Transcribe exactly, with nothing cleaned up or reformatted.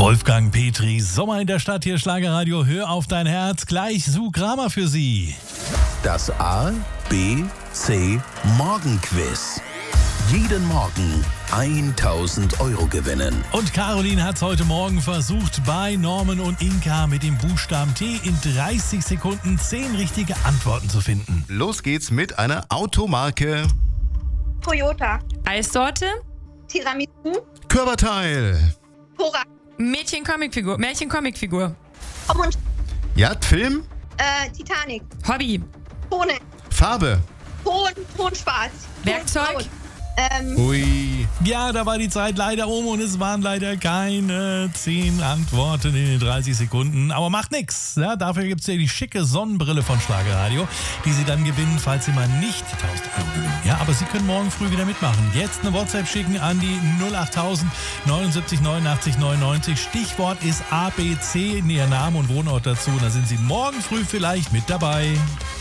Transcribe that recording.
Wolfgang Petri, Sommer in der Stadt, hier Schlagerradio, hör auf dein Herz, gleich Sue Kramer für Sie. Das A, B, C Morgenquiz. Jeden Morgen tausend Euro gewinnen. Und Caroline hat es heute Morgen versucht, bei Norman und Inka mit dem Buchstaben T in dreißig Sekunden zehn richtige Antworten zu finden. Los geht's mit einer Automarke. Toyota. Eissorte. Tiramisu. Körperteil. Cora. Mädchen-Comicfigur. Märchen-Comicfigur. Tom und Ja, Film. äh, Titanic. Hobby. Tone. Farbe. Ton, Tonschwarz. Werkzeug. Tonbraun. Ähm, Ui. Ja, da war die Zeit leider um und es waren leider keine zehn Antworten in den dreißig Sekunden. Aber macht nix. Ja, dafür gibt es ja die schicke Sonnenbrille von Schlagerradio, die Sie dann gewinnen, falls Sie mal nicht die tausend Euro gewinnen. Ja, aber Sie können morgen früh wieder mitmachen. Jetzt eine WhatsApp schicken an die null achttausend neunundsiebzig neunundachtzig neunundneunzig. Stichwort ist A B C, Ihr Name und Wohnort dazu. Und da sind Sie morgen früh vielleicht mit dabei.